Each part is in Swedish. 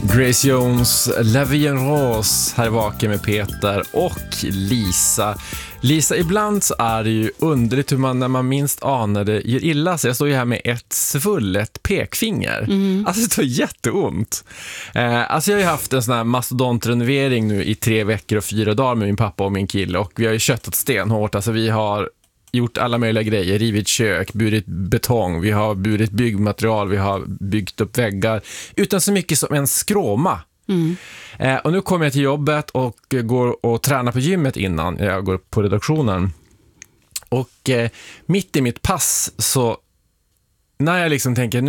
Grace Jones, La Vie en Rose, här vaken med Peter och Lisa. Lisa, ibland så är det ju underligt hur man när man minst anar det gör illa. Så jag står ju här med ett svullet pekfinger. Alltså det tar jätteont. Alltså jag har ju haft en sån här mastodontrenovering nu i 3 veckor och 4 dagar med min pappa och min kille. Och vi har ju köttat stenhårt. Alltså vi har gjort alla möjliga grejer, rivit kök, burit betong, vi har burit byggmaterial, vi har byggt upp väggar utan så mycket som en skråma. Och nu kommer jag till jobbet och går och tränar på gymmet innan jag går på redaktionen. Och mitt i mitt pass så när jag liksom tänker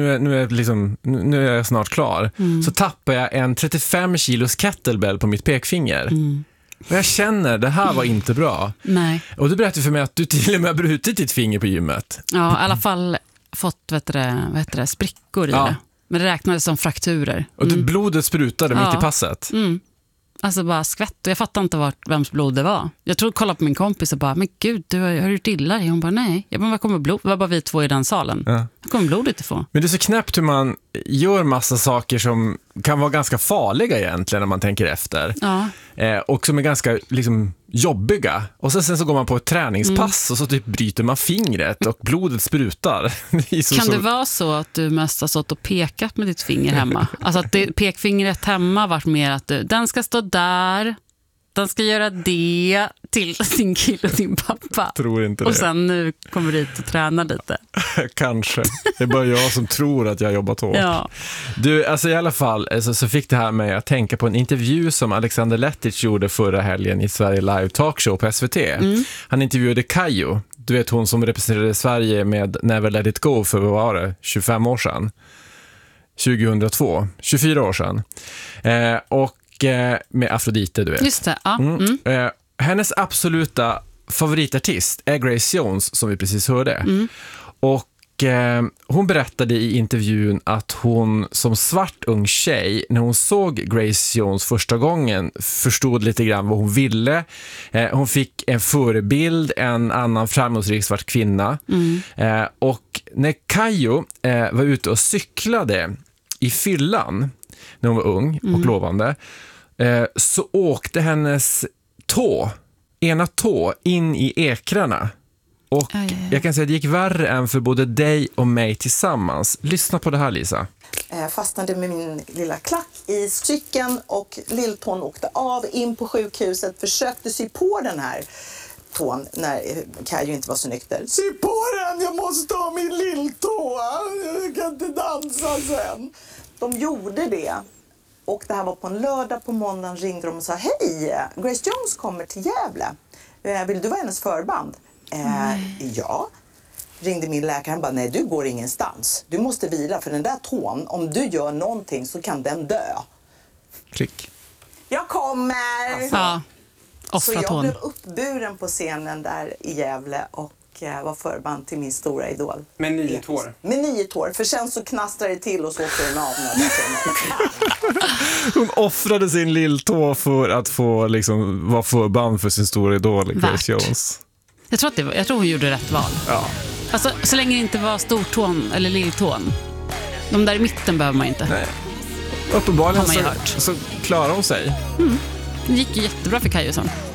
nu är jag snart klar så tappar jag en 35 kilos kettlebell på mitt pekfinger. Och jag känner, det här var inte bra. Nej. Och du berättade för mig att du till och med har brutit ditt finger på gymmet. Ja, i alla fall fått sprickor i det. Men det räknades som frakturer. Och blodet sprutade mitt i passet. Alltså bara skvätt. Och jag fattar inte vems blod det var. Jag tror kolla på min kompis och bara, men gud, du har gjort illa dig. Hon bara, nej. Jag bara, var kommer blod? Det var bara vi 2 i den salen. Ja. Var kommer blodet ifrån? Men det är så knäppt hur man gör massa saker som kan vara ganska farliga egentligen när man tänker efter. Ja. Och som är ganska liksom jobbiga. Och sen så går man på ett träningspass och så typ bryter man fingret och blodet sprutar. Kan det vara så att du mest har stått och pekat med ditt finger hemma? Alltså att pekfingret hemma varit mer att den ska stå där, den ska göra det till din kille och din pappa. Tror inte det. Och sen nu kommer du dit och tränar lite. Kanske. Det är bara jag som tror att jag har jobbat hårt. Ja. Du, alltså i alla fall så fick det här mig att tänka på en intervju som Alexander Lettich gjorde förra helgen i Sverige Live Talkshow på SVT. Han intervjuade Kayo. Du vet hon som representerade Sverige med Never Let It Go för vad var det? 25 år sedan. 2002. 24 år sedan. Och med Afrodite, du vet. Just det, ja. Hennes absoluta favoritartist är Grace Jones, som vi precis hörde. Och hon berättade i intervjun att hon som svart ung tjej, när hon såg Grace Jones första gången, förstod lite grann vad hon ville. Hon fick en förebild, en annan framgångsrik svart kvinna. Och när Kayo var ute och cyklade i fyllan när hon var ung och lovande, så åkte hennes ena tå in i ekrarna. Och jag kan säga att det gick värre än för både dig och mig tillsammans. Lyssna på det här, Lisa. Fastnade med min lilla klack i cykeln och lilltån åkte av in på sjukhuset. Försökte sy på den här tån när Kayo inte var så nykter. Sy på den, jag måste ha min lilltå. Jag kan inte dansa sen. De gjorde det. Och det här var på en lördag. På måndagen ringde de och sa, hej, Grace Jones kommer till Gävle. Vill du vara hennes förband? Ja. Ringde min läkare, han bara, nej du går ingenstans. Du måste vila för den där tån, om du gör någonting så kan den dö. Klick. Jag kommer! Ja, så jag blev uppburen på scenen där i Gävle och var förband till min stora idol. Med 9 tår? Med 9 tår, för sen så knastrade det till och så åkte den av. Hon offrade sin lilltå för att få liksom vara förband för sin stora idol, Grace Jones. Jag tror hon gjorde rätt val. Ja. Alltså, så länge det inte var stortån eller lilltån. De där i mitten behöver man inte. Nej. Uppenbarligen så klarar hon sig. Det gick ju jättebra för Kayo sen.